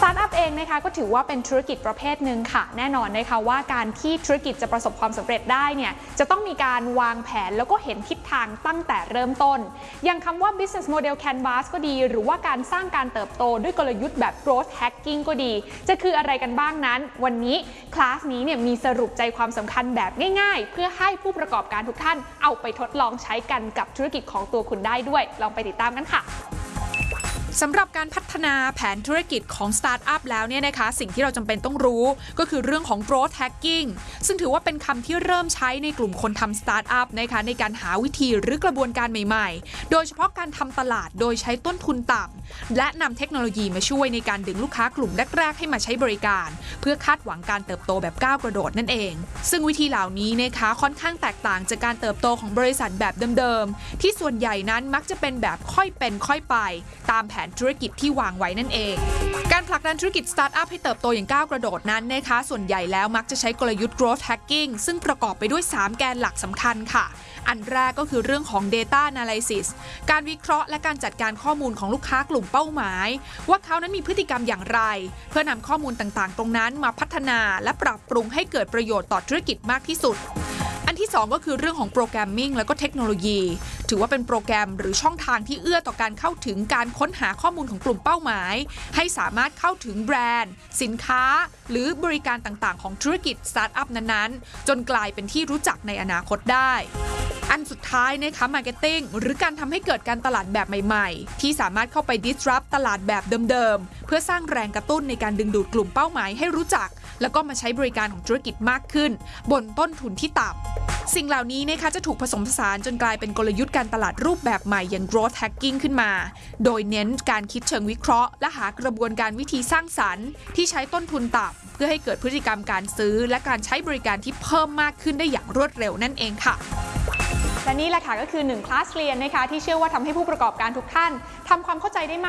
สตาร์ทอัพเองนะคะก็ถือว่าเป็นธุรกิจประเภทหนึ่งค่ะแน่นอนนะคะว่าการที่ธุรกิจจะประสบความสำเร็จได้เนี่ยจะต้องมีการวางแผนแล้วก็เห็นทิศทางตั้งแต่เริ่มต้นอย่างคำว่า business model canvas ก็ดีหรือว่าการสร้างการเติบโตด้วยกลยุทธ์แบบ growth hacking ก็ดีจะคืออะไรกันบ้างนั้นวันนี้คลาสนี้เนี่ยมีสรุปใจความสำคัญแบบง่ายๆเพื่อให้ผู้ประกอบการทุกท่านเอาไปทดลองใช้กันกับธุรกิจของตัวคุณได้ด้วยลองไปติดตามกันค่ะสำหรับการพัฒนาแผนธุรกิจของสตาร์ทอัพแล้วเนี่ยนะคะสิ่งที่เราจำเป็นต้องรู้ก็คือเรื่องของ growth hacking ซึ่งถือว่าเป็นคำที่เริ่มใช้ในกลุ่มคนทำสตาร์ทอัพนะคะในการหาวิธีหรือกระบวนการใหม่ๆโดยเฉพาะการทำตลาดโดยใช้ต้นทุนต่ำและนำเทคโนโลยีมาช่วยในการดึงลูกค้ากลุ่มแรกๆให้มาใช้บริการเพื่อคาดหวังการเติบโตแบบก้าวกระโดดนั่นเองซึ่งวิธีเหล่านี้นะคะค่อนข้างแตกต่างจากการเติบโตของบริษัทแบบเดิมๆที่ส่วนใหญ่นั้นมักจะเป็นแบบค่อยเป็นค่อยไปตามแผนธุรกิจที่วางไว้นั่นเองการผลักดันธุรกิจสตาร์ทอัพให้เติบโตอย่างก้าวกระโดดนั้นนะคะส่วนใหญ่แล้วมักจะใช้กลยุทธ์ growth hacking ซึ่งประกอบไปด้วย3แกนหลักสำคัญค่ะอันแรกก็คือเรื่องของ data analysis การวิเคราะห์และการจัดการข้อมูลของลูกค้ากลุ่มเป้าหมายว่าเขานั้นมีพฤติกรรมอย่างไรเพื่อนำข้อมูลต่างๆตรงนั้นมาพัฒนาและปรับปรุงให้เกิดประโยชน์ต่อธุรกิจมากที่สุดอันที่2ก็คือเรื่องของโปรแกรมมิ่งและก็เทคโนโลยีถือว่าเป็นโปรแกรมหรือช่องทางที่เอื้อต่อการเข้าถึงการค้นหาข้อมูลของกลุ่มเป้าหมายให้สามารถเข้าถึงแบรนด์สินค้าหรือบริการต่างๆของธุรกิจสตาร์ทอัพนั้นๆจนกลายเป็นที่รู้จักในอนาคตได้อันสุดท้ายนะคะ marketing หรือการทำให้เกิดการตลาดแบบใหม่ๆที่สามารถเข้าไป disrupt ตลาดแบบเดิมๆเพื่อสร้างแรงกระตุ้นในการดึงดูดกลุ่มเป้าหมายให้รู้จักแล้วก็มาใช้บริการของธุรกิจมากขึ้นบนต้นทุนที่ต่ำสิ่งเหล่านี้นะคะจะถูกผสมผสานจนกลายเป็นกลยุทธ์การตลาดรูปแบบใหม่อย่าง growth hacking ขึ้นมาโดยเน้นการคิดเชิงวิเคราะห์และหากระบวนการวิธีสร้างสรรค์ที่ใช้ต้นทุนต่ำเพื่อให้เกิดพฤติกรรมการซื้อและการใช้บริการที่เพิ่มมากขึ้นได้อย่างรวดเร็วนั่นเองค่ะและนี่แหละค่ะก็คือ1คลาสเรียนนะคะที่เชื่อว่าทำให้ผู้ประกอบการทุกท่านทำความเข้าใจได้มาก